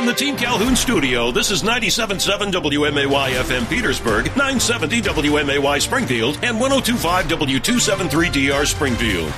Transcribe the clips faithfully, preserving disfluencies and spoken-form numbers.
From the Team Calhoun studio, this is ninety-seven point seven W M A Y F M Petersburg, nine seventy W M A Y Springfield, and one oh two point five W two seventy-three D R Springfield.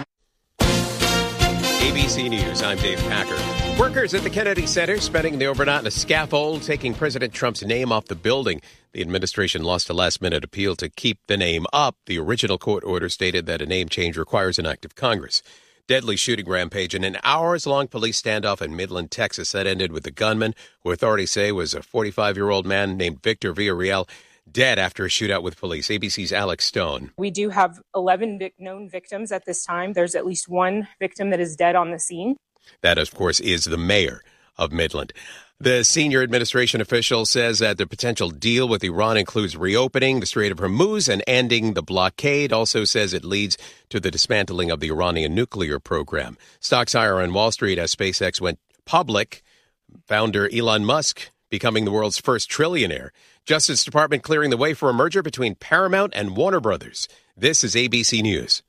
A B C News, I'm Dave Packer. Workers at the Kennedy Center spending the overnight on a scaffold, taking President Trump's name off the building. The administration lost a last-minute appeal to keep the name up. The original court order stated that a name change requires an act of Congress. Deadly shooting rampage in an hours-long police standoff in Midland, Texas. That ended with the gunman, who authorities say was a forty-five-year-old man named Victor Villarreal, dead after a shootout with police. A B C's Alex Stone. We do have eleven vic- known victims at this time. There's at least one victim that is dead on the scene. That, of course, is the mayor of Midland. The senior administration official says that the potential deal with Iran includes reopening the Strait of Hormuz and ending the blockade. Also says it leads to the dismantling of the Iranian nuclear program. Stocks higher on Wall Street as SpaceX went public. Founder Elon Musk becoming the world's first trillionaire. Justice Department clearing the way for a merger between Paramount and Warner Brothers. This is A B C News.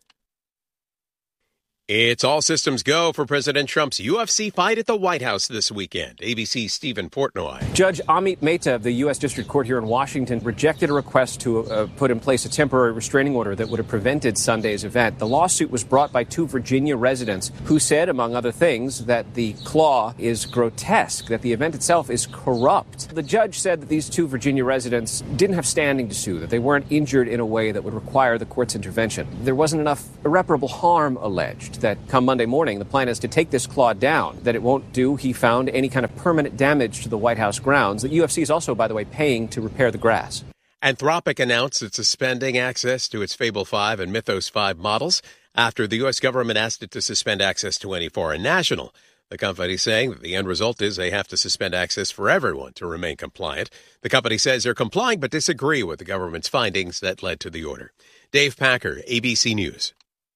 It's all systems go for President Trump's U F C fight at the White House this weekend. A B C's Stephen Portnoy. Judge Amit Mehta of the U S District Court here in Washington rejected a request to uh, put in place a temporary restraining order that would have prevented Sunday's event. The lawsuit was brought by two Virginia residents who said, among other things, that the claw is grotesque, that the event itself is corrupt. The judge said that these two Virginia residents didn't have standing to sue, that they weren't injured in a way that would require the court's intervention. There wasn't enough irreparable harm alleged. That come Monday morning, the plan is to take this claw down, that it won't do, he found, any kind of permanent damage to the White House grounds. The U F C is also, by the way, paying to repair the grass. Anthropic announced it's suspending access to its Fable five and Mythos five models after the U S government asked it to suspend access to any foreign national. The company saying that the end result is they have to suspend access for everyone to remain compliant. The company says they're complying but disagree with the government's findings that led to the order. Dave Packer, A B C News.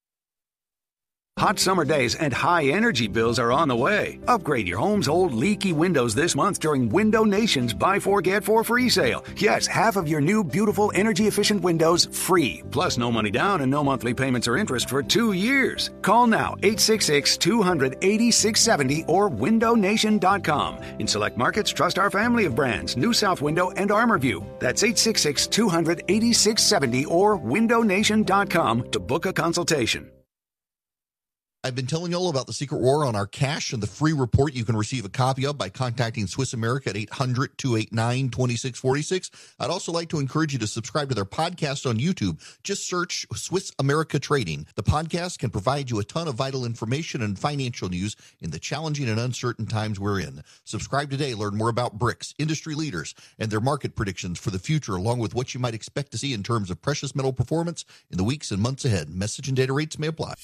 Hot summer days and high energy bills are on the way. Upgrade your home's old leaky windows this month during Window Nation's Buy Four, Get Four free sale. Yes, half of your new, beautiful, energy-efficient windows free. Plus no money down and no monthly payments or interest for two years. Call now, eight six six, two hundred, eighty-six seventy or window nation dot com. In select markets, trust our family of brands, New South Window and ArmorView. That's eight six six, two hundred, eighty-six seventy or window nation dot com to book a consultation. I've been telling you all about the Secret War on our cash and the free report you can receive a copy of by contacting Swiss America at eight hundred, two eight nine, two six four six. I'd also like to encourage you to subscribe to their podcast on YouTube. Just search Swiss America Trading. The podcast can provide you a ton of vital information and financial news in the challenging and uncertain times we're in. Subscribe today. Learn more about BRICS, industry leaders, and their market predictions for the future, along with what you might expect to see in terms of precious metal performance in the weeks and months ahead. Message and data rates may apply.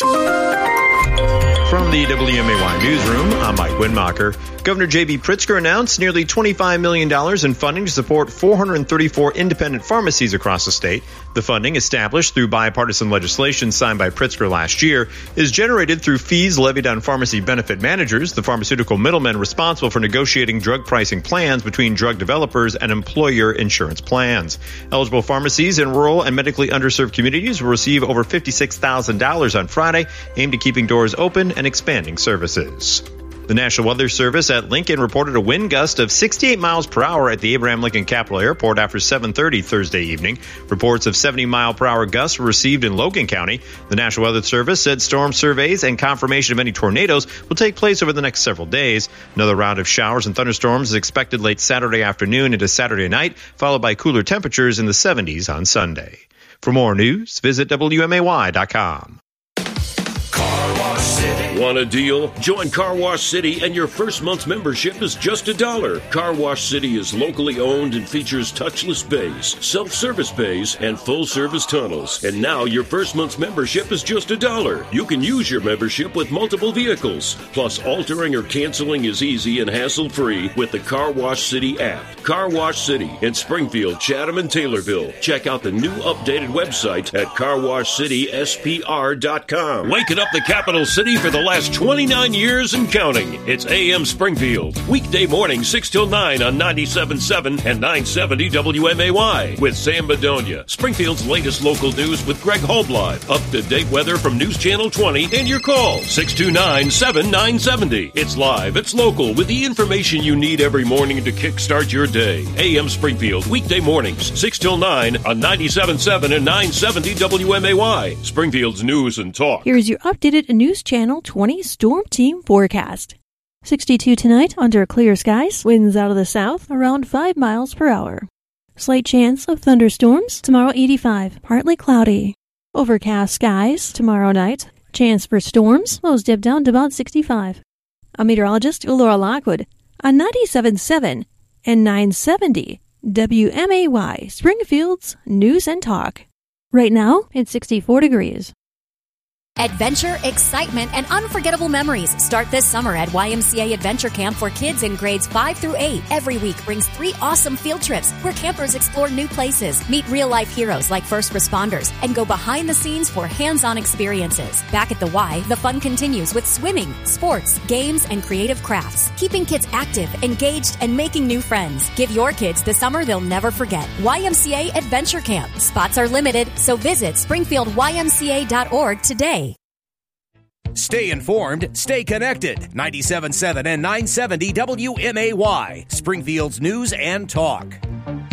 From the W M A Y Newsroom, I'm Mike Winmacher. Governor J B. Pritzker announced nearly twenty-five million dollars in funding to support four hundred thirty-four independent pharmacies across the state. The funding, established through bipartisan legislation signed by Pritzker last year, is generated through fees levied on pharmacy benefit managers, the pharmaceutical middlemen responsible for negotiating drug pricing plans between drug developers and employer insurance plans. Eligible pharmacies in rural and medically underserved communities will receive over fifty-six thousand dollars on Friday, aimed at keeping doors open and expanding services. The National Weather Service at Lincoln reported a wind gust of sixty-eight miles per hour at the Abraham Lincoln Capitol Airport after seven thirty Thursday evening. Reports of seventy mile per hour gusts were received in Logan County. The National Weather Service said storm surveys and confirmation of any tornadoes will take place over the next several days. Another round of showers and thunderstorms is expected late Saturday afternoon into Saturday night, followed by cooler temperatures in the seventies on Sunday. For more news, visit W M A Y dot com. Want a deal? Join Car Wash City and your first month's membership is just a dollar. Car Wash City is locally owned and features touchless bays, self-service bays, and full-service tunnels. And now your first month's membership is just a dollar. You can use your membership with multiple vehicles. Plus, altering or canceling is easy and hassle-free with the Car Wash City app. Car Wash City in Springfield, Chatham, and Taylorville. Check out the new updated website at car wash city s p r dot com. Waking up the capital city for the last twenty-nine years and counting. It's A M Springfield. Weekday morning, six till nine on ninety-seven point seven and nine seventy W M A Y with Sam Bedonia. Springfield's latest local news with Greg Holbline. Up-to-date weather from News Channel twenty and your call, six two nine, seven nine seven zero. It's live, it's local, with the information you need every morning to kickstart your day. A M Springfield, weekday mornings, six till nine on ninety-seven point seven and nine seventy W M A Y. Springfield's news and talk. Here's your updated News Channel twenty Storm Team forecast. sixty-two tonight under clear skies, winds out of the south around five miles per hour. Slight chance of thunderstorms, tomorrow eighty-five, partly cloudy. Overcast skies tomorrow night, chance for storms, lows dip down to about sixty-five. A meteorologist, Laura Lockwood, on ninety-seven point seven and nine seventy W M A Y, Springfield's News and Talk. Right now, it's sixty-four degrees. Adventure, excitement, and unforgettable memories start this summer at Y M C A Adventure Camp for kids in grades five through eight. Every week brings three awesome field trips where campers explore new places, meet real-life heroes like first responders, and go behind the scenes for hands-on experiences. Back at the Y, the fun continues with swimming, sports, games, and creative crafts, keeping kids active, engaged, and making new friends. Give your kids the summer they'll never forget. Y M C A Adventure Camp. Spots are limited, so visit springfield y m c a dot org today. Stay informed, stay connected. ninety-seven point seven and nine seventy W M A Y, Springfield's News and Talk.